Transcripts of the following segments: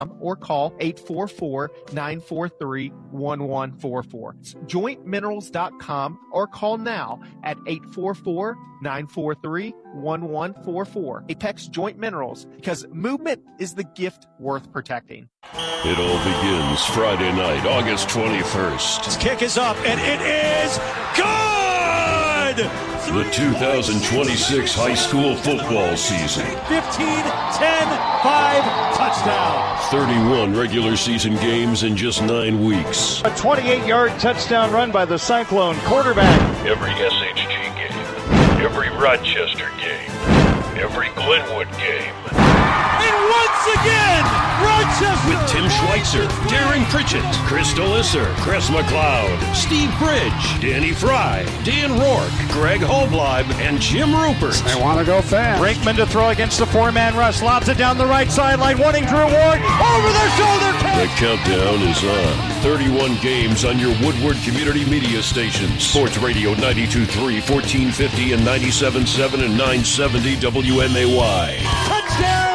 or call 844-943-1144. It's jointminerals.com or call now at 844-943-1144. Apex Joint Minerals, because movement is the gift worth protecting. It all begins Friday night, August 21st. This kick is up, and it is good! The 2026 high school football season. 15-10-5 touchdown. 31 regular season games in just 9 weeks. A 28-yard touchdown run by the Cyclone quarterback. Every SHG game, every Rochester game, every Glenwood game. And once again, Rochester! With Tim Schweitzer, Darren Pritchett, Chris Delisser, Chris McLeod, Steve Bridge, Danny Fry, Dan Rourke, Greg Holbleib, and Jim Rupert. They want to go fast. Brinkman to throw against the four-man rush. Lobs it down the right sideline, wanting Drew Ward. Over their shoulder. The countdown is on. 31 games on your Woodward Community Media stations. Sports Radio 92.3, 1450, and 97.7 and 970 WMAY. Touchdown!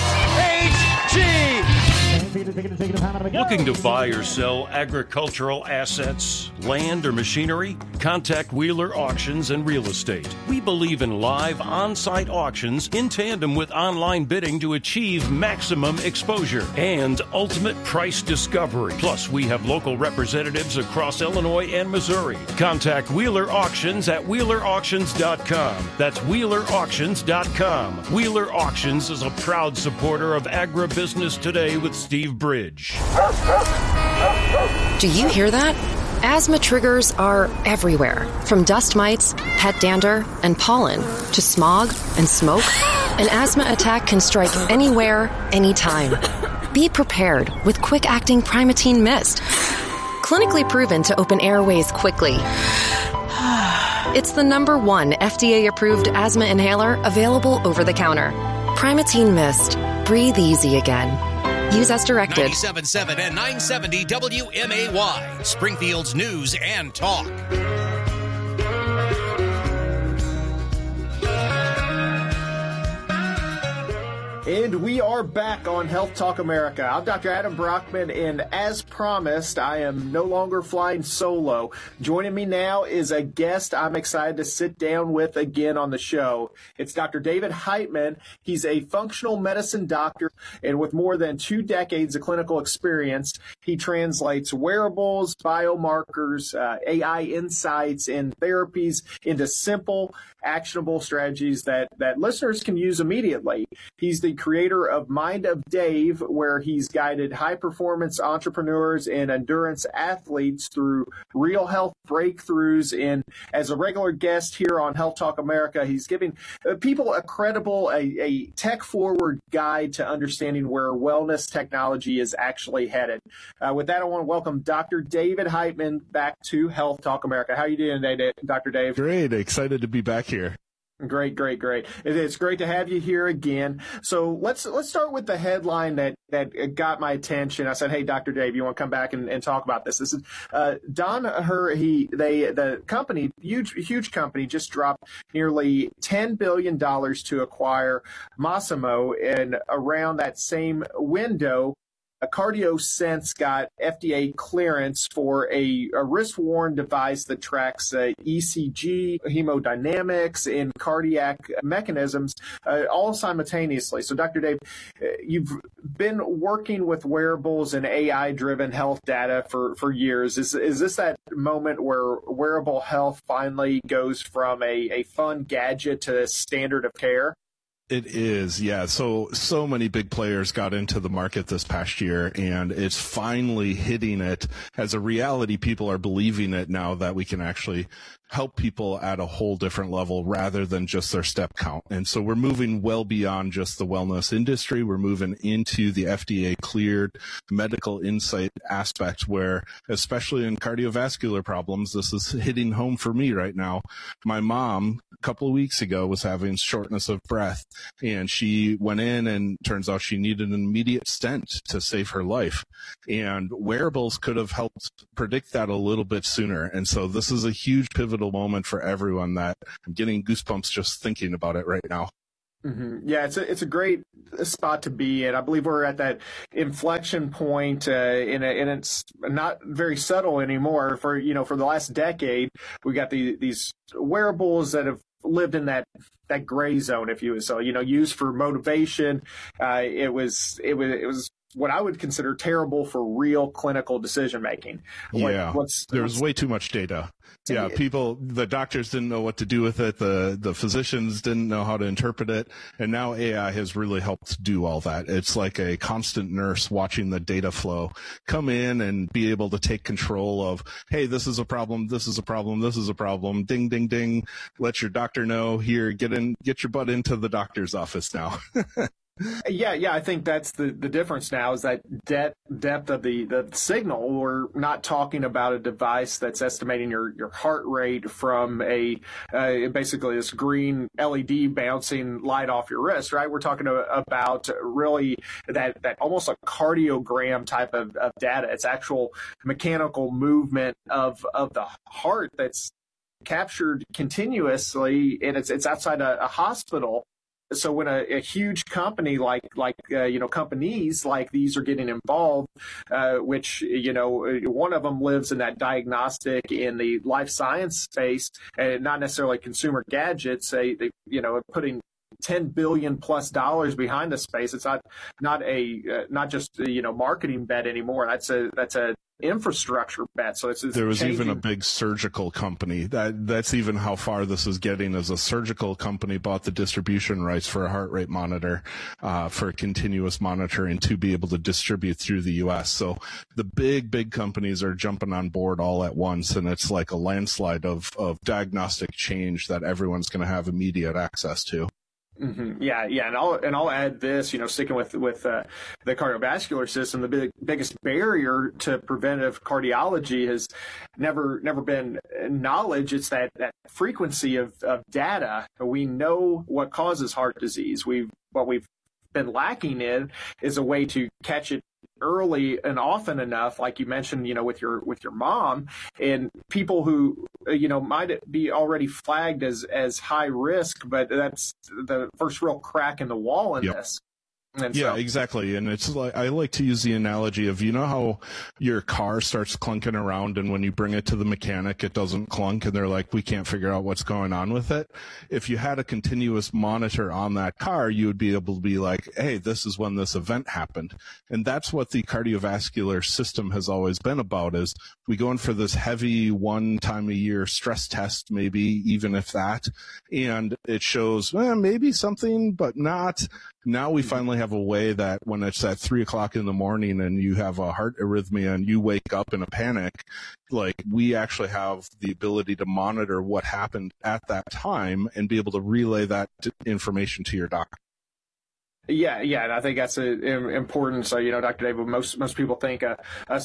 Looking to buy or sell agricultural assets, land, or machinery? Contact Wheeler Auctions and Real Estate. We believe in live on-site auctions in tandem with online bidding to achieve maximum exposure and ultimate price discovery. Plus, we have local representatives across Illinois and Missouri. Contact Wheeler Auctions at WheelerAuctions.com. That's WheelerAuctions.com. Wheeler Auctions is a proud supporter of Agribusiness Today with Steve Bridge. Do you hear that? Asthma triggers are everywhere, from dust mites, pet dander, and pollen, to smog and smoke. An asthma attack can strike anywhere, anytime. Be prepared with quick-acting Primatene Mist. Clinically proven to open airways quickly. It's the #1 FDA-approved asthma inhaler available over the counter. Primatene Mist. Breathe easy again. Use as directed. 97.7 and 970 WMAY, Springfield's news and talk. And we are back on Health Talk America. I'm Dr. Adam Brockman, and as promised, I am no longer flying solo. Joining me now is a guest I'm excited to sit down with again on the show. It's Dr. David Heitman. He's a functional medicine doctor, and with more than 2 decades of clinical experience, he translates wearables, biomarkers, AI insights, and therapies into simple, actionable strategies that listeners can use immediately. He's the creator of Mind of Dave, where he's guided high-performance entrepreneurs and endurance athletes through real health breakthroughs. And as a regular guest here on Health Talk America, he's giving people a credible, a tech-forward guide to understanding where wellness technology is actually headed. With that, I want to welcome Dr. David Heitman back to Health Talk America. How are you doing today, Dr. Dave? Great. Excited to be back here. Great. It's great to have you here again. So let's start with the headline that got my attention. I said, hey, Dr. Dave, you want to come back and talk about this? This is Danaher. The company, huge company, just dropped nearly $10 billion to acquire Masimo, and around that same window, CardioSense got FDA clearance for a wrist-worn device that tracks ECG, hemodynamics, and cardiac mechanisms all simultaneously. So, Dr. Dave, you've been working with wearables and AI-driven health data for years. Is this that moment where wearable health finally goes from a fun gadget to standard of care? It is, yeah. So many big players got into the market this past year, and it's finally hitting it as a reality. People are believing it now that we can actually help people at a whole different level rather than just their step count. And so we're moving well beyond just the wellness industry. We're moving into the FDA cleared medical insight aspect where, especially in cardiovascular problems, this is hitting home for me right now. My mom, a couple of weeks ago, was having shortness of breath, and she went in, and turns out she needed an immediate stent to save her life. And wearables could have helped predict that a little bit sooner. And so this is a huge pivotal moment for everyone that I'm getting goosebumps just thinking about it right now. Mm-hmm. Yeah, it's a great spot to be in. I believe we're at that inflection point, and it's not very subtle anymore. For the last decade, we got these wearables that have lived in that gray zone, if you will. So, used for motivation. It was what I would consider terrible for real clinical decision making. Yeah, there was way too much data. Yeah, the doctors didn't know what to do with it. The physicians didn't know how to interpret it. And now AI has really helped do all that. It's like a constant nurse watching the data flow come in and be able to take control of, hey, this is a problem, this is a problem, this is a problem. Ding, ding, ding. Let your doctor know. Here, get your butt into the doctor's office now. Yeah, I think that's the difference now is that depth of the signal. We're not talking about a device that's estimating your heart rate from basically this green LED bouncing light off your wrist, right? We're talking about really that almost a cardiogram type of data. It's actual mechanical movement of the heart that's captured continuously, and it's outside a hospital. So when a huge company like companies like these are getting involved, which one of them lives in that diagnostic in the life science space, and not necessarily consumer gadgets. They putting $10 billion plus behind the space. It's not just marketing bet anymore. That's a infrastructure bet. So there was changing. Even a big surgical company that's even how far this is getting. As a surgical company bought the distribution rights for a heart rate monitor for continuous monitoring to be able to distribute through the U.S. So the big companies are jumping on board all at once, and it's like a landslide of diagnostic change that everyone's going to have immediate access to. Mm-hmm. Yeah, and I'll add this. Sticking with the cardiovascular system, the biggest barrier to preventive cardiology has never been knowledge. It's that frequency of data. We know what causes heart disease. What we've been lacking in is a way to catch it early and often enough, like you mentioned, with your mom, and people who might be already flagged as high risk, but that's the first real crack in the wall in this. And yeah, exactly. And it's like, I like to use the analogy of, how your car starts clunking around and when you bring it to the mechanic, it doesn't clunk and they're like, we can't figure out what's going on with it. If you had a continuous monitor on that car, you would be able to be like, hey, this is when this event happened. And that's what the cardiovascular system has always been about, is we go in for this heavy one time a year stress test, maybe even if that, and it shows maybe something, but not. Now we finally have a way that when it's at 3:00 in the morning and you have a heart arrhythmia and you wake up in a panic, like we actually have the ability to monitor what happened at that time and be able to relay that information to your doctor. Yeah, and I think that's important. So, Dr. David, most people think a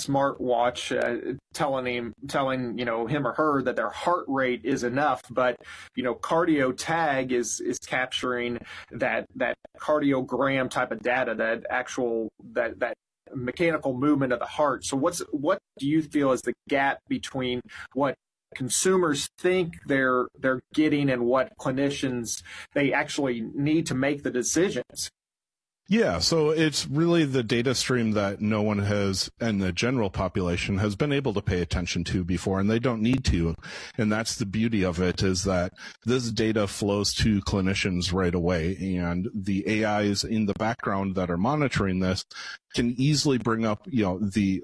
smartwatch telling him or her that their heart rate is enough, but cardio tag is capturing that cardiogram type of data, that actual that mechanical movement of the heart. So what do you feel is the gap between what consumers think they're getting and what clinicians they actually need to make the decisions? Yeah, so it's really the data stream that no one has, and the general population has been able to pay attention to before, and they don't need to. And that's the beauty of it, is that this data flows to clinicians right away, and the AIs in the background that are monitoring this can easily bring up, the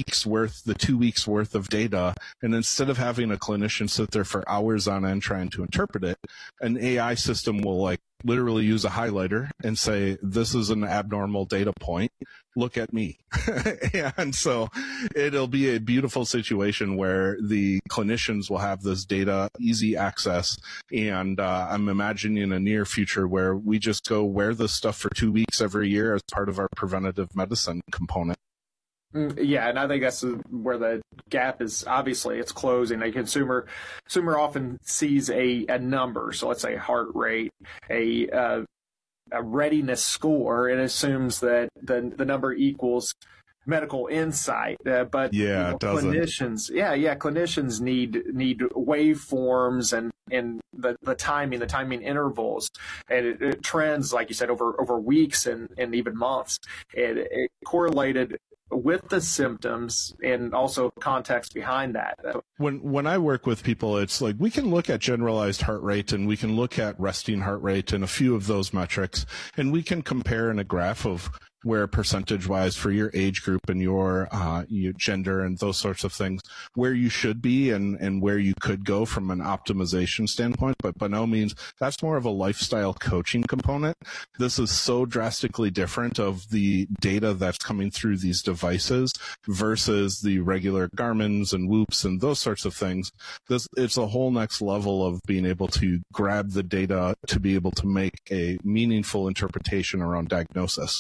2 weeks worth of data. And instead of having a clinician sit there for hours on end trying to interpret it, an AI system will literally use a highlighter and say, this is an abnormal data point. Look at me. And so it'll be a beautiful situation where the clinicians will have this data, easy access. And I'm imagining a near future where we just go wear this stuff for 2 weeks every year as part of our preventative medicine component. Yeah, and I think that's where the gap is. Obviously, it's closing. A consumer often sees a number. So let's say heart rate, a readiness score, and assumes that the number equals medical insight. But clinicians, clinicians need waveforms and in the timing intervals, and it trends, like you said, over weeks and even months. It correlated with the symptoms and also context behind that. When I work with people, it's like we can look at generalized heart rate and we can look at resting heart rate and a few of those metrics, and we can compare in a graph of where percentage-wise for your age group and your gender and those sorts of things, where you should be and where you could go from an optimization standpoint. But by no means, that's more of a lifestyle coaching component. This is so drastically different of the data that's coming through these devices versus the regular Garmin's and Whoops and those sorts of things. It's a whole next level of being able to grab the data to be able to make a meaningful interpretation around diagnosis.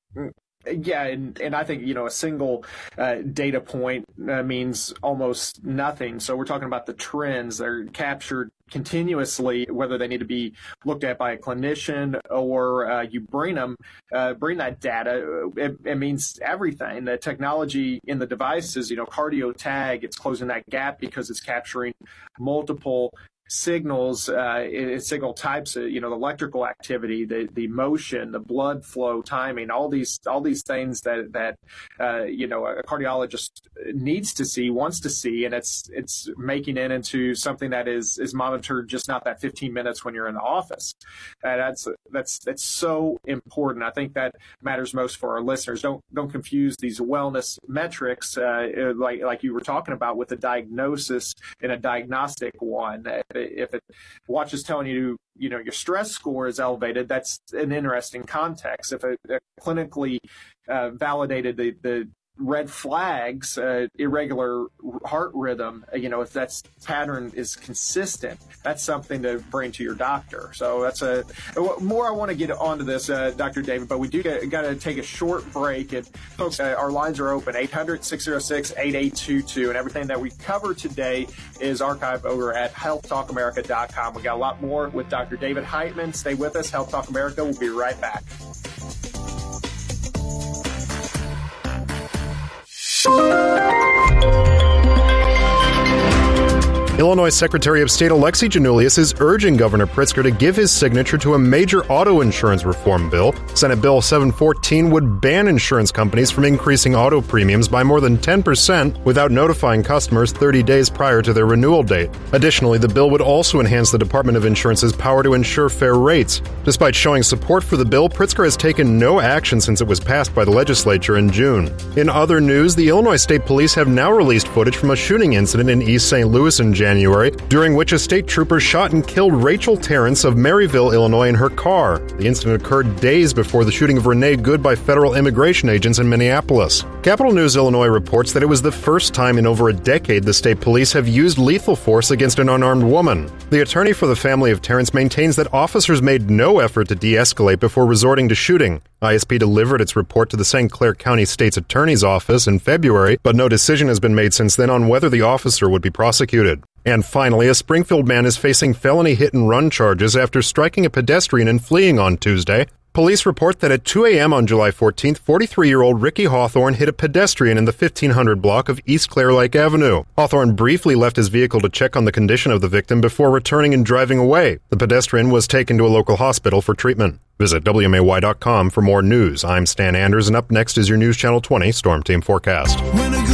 Yeah, and I think, a single data point means almost nothing. So we're talking about the trends that are captured continuously, whether they need to be looked at by a clinician or you bring that data. It means everything. The technology in the devices, cardio tag, it's closing that gap because it's capturing multiple signals, signal types, the electrical activity, the motion, the blood flow, timing, all these things that a cardiologist needs to see, wants to see, and it's making it into something that is monitored just not that 15 minutes when you're in the office. That's so important. I think that matters most for our listeners. Don't confuse these wellness metrics like you were talking about with a diagnosis and a diagnostic one. If it watch is telling you, your stress score is elevated, that's an interesting context. If it clinically validated the red flags, irregular heart rhythm, if that pattern is consistent, that's something to bring to your doctor. So that's more I want to get onto this, Dr. David, but we do got to take a short break. And folks, our lines are open, 800-606-8822, and everything that we cover today is archived over at healthtalkamerica.com. We got a lot more with Dr. David Heitman. Stay with us. Health Talk America. We'll be right back. Illinois Secretary of State Alexi Giannoulias is urging Governor Pritzker to give his signature to a major auto insurance reform bill. Senate Bill 714 would ban insurance companies from increasing auto premiums by more than 10% without notifying customers 30 days prior to their renewal date. Additionally, the bill would also enhance the Department of Insurance's power to ensure fair rates. Despite showing support for the bill, Pritzker has taken no action since it was passed by the legislature in June. In other news, the Illinois State Police have now released footage from a shooting incident in East St. Louis in January, during which a state trooper shot and killed Rachel Terrence of Maryville, Illinois, in her car. The incident occurred days before the shooting of Renee Good by federal immigration agents in Minneapolis. Capital News Illinois reports that it was the first time in over a decade the state police have used lethal force against an unarmed woman. The attorney for the family of Terrence maintains that officers made no effort to de-escalate before resorting to shooting. ISP delivered its report to the St. Clair County State's Attorney's Office in February, but no decision has been made since then on whether the officer would be prosecuted. And finally, a Springfield man is facing felony hit-and-run charges after striking a pedestrian and fleeing on Tuesday. Police report that at 2 a.m. on July 14th, 43-year-old Ricky Hawthorne hit a pedestrian in the 1500 block of East Clair Lake Avenue. Hawthorne briefly left his vehicle to check on the condition of the victim before returning and driving away. The pedestrian was taken to a local hospital for treatment. Visit WMAY.com for more news. I'm Stan Anders, and up next is your News Channel 20 Storm Team Forecast.